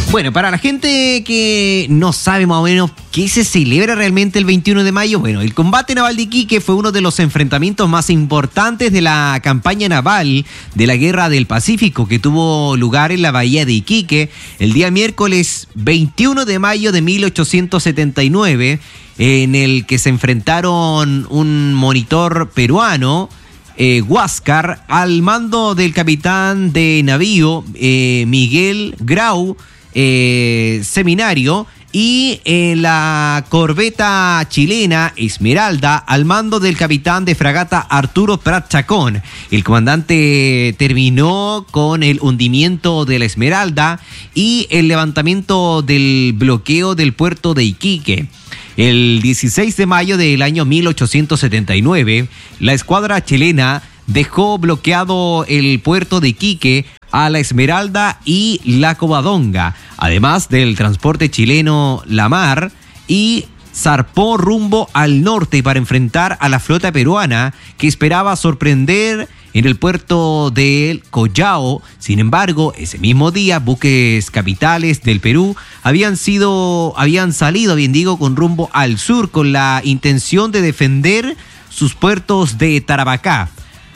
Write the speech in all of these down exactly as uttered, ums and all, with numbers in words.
Bueno, para la gente que no sabe más o menos qué se celebra realmente el veintiuno de mayo, bueno, el combate naval de Iquique fue uno de los enfrentamientos más importantes de la campaña naval de la Guerra del Pacífico, que tuvo lugar en la bahía de Iquique el día miércoles veintiuno de mayo de mil ochocientos setenta y nueve, en el que se enfrentaron un monitor peruano, Eh, Huáscar, al mando del capitán de navío eh, Miguel Grau eh, Seminario, y eh, la corbeta chilena Esmeralda al mando del capitán de fragata Arturo Prat Chacón. El comandante terminó con el hundimiento de la Esmeralda y el levantamiento del bloqueo del puerto de Iquique. El dieciséis de mayo del año mil ochocientos setenta y nueve, la escuadra chilena dejó bloqueado el puerto de Iquique, a la Esmeralda y la Covadonga, además del transporte chileno La Mar, y zarpó rumbo al norte para enfrentar a la flota peruana, que esperaba sorprender en el puerto de Collao. Sin embargo, ese mismo día, buques capitales del Perú habían sido, habían salido, bien digo, con rumbo al sur, con la intención de defender sus puertos de Tarapacá.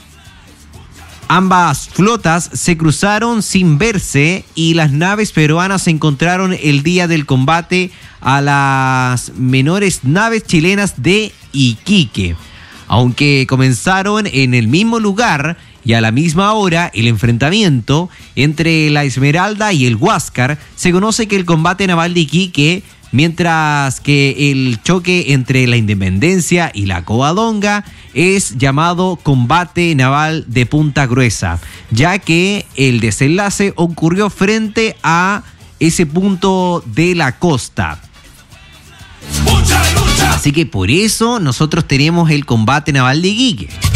Ambas flotas se cruzaron sin verse y las naves peruanas se encontraron el día del combate a las menores naves chilenas de Iquique. Aunque comenzaron en el mismo lugar y a la misma hora, el enfrentamiento entre la Esmeralda y el Huáscar se conoce que el combate naval de Iquique, mientras que el choque entre la Independencia y la Covadonga es llamado combate naval de Punta Gruesa, ya que el desenlace ocurrió frente a ese punto de la costa. Así que por eso nosotros tenemos el combate naval de Iquique.